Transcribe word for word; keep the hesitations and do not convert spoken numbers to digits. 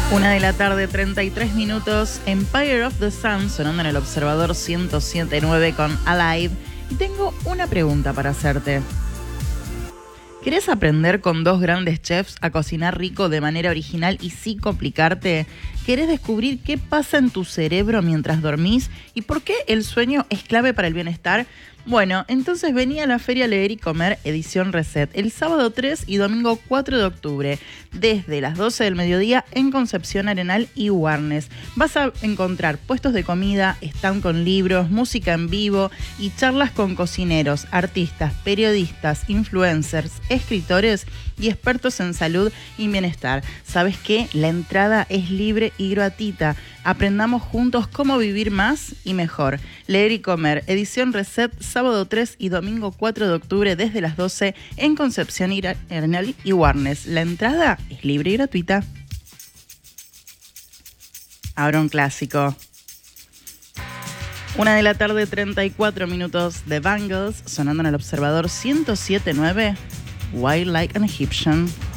Una de la tarde, treinta y tres minutos, Empire of the Sun, sonando en el Observador ciento siete punto nueve con Alive. Y tengo una pregunta para hacerte. ¿Querés aprender con dos grandes chefs a cocinar rico de manera original y sin complicarte? ¿Querés descubrir qué pasa en tu cerebro mientras dormís y por qué el sueño es clave para el bienestar? Bueno, entonces vení a la Feria Leer y Comer edición Reset el sábado tres y domingo cuatro de octubre desde las doce del mediodía en Concepción Arenal y Warnes. Vas a encontrar puestos de comida, stand con libros, música en vivo y charlas con cocineros, artistas, periodistas, influencers, escritores y expertos en salud y bienestar. ¿Sabes qué? La entrada es libre y gratuita. Aprendamos juntos cómo vivir más y mejor. Leer y Comer, edición Reset, sábado tres y domingo cuatro de octubre desde las doce en Concepción Arenal y Warnes. La entrada es libre y gratuita. Ahora un clásico. Una de la tarde, treinta y cuatro minutos, de Bangles, sonando en el Observador ciento siete punto nueve, Wild Like an Egyptian.